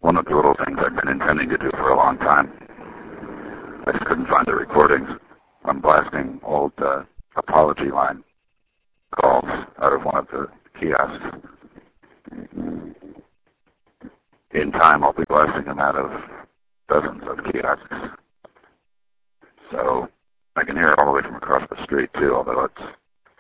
one of the little things I've been intending to do for a long time. I just couldn't find the recordings. I'm blasting old apology line calls out of one of the kiosks. In time, I'll be blasting them out of dozens of kiosks. So I can hear it all the way from across the street, too, although it's